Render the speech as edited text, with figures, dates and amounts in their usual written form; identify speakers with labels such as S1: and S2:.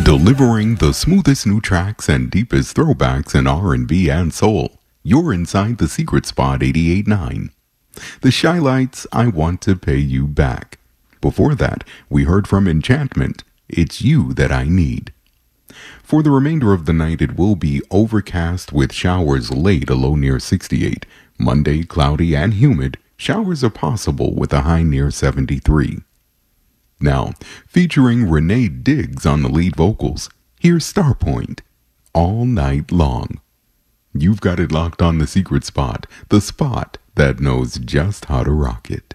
S1: Delivering the smoothest new tracks and deepest throwbacks in R&B and soul. You're inside the Secret Spot 88.9. The Shy-Lites, I Want to Pay You Back. Before that, we heard from Enchantment, It's You That I Need. For the remainder of the night, it will be overcast with showers late, a low near 68. Monday, cloudy and humid. Showers are possible with a high near 73. Now, featuring Renee Diggs on the lead vocals, here's Starpoint, All Night Long. You've got it locked on the Secret Spot, the spot that knows just how to rock it.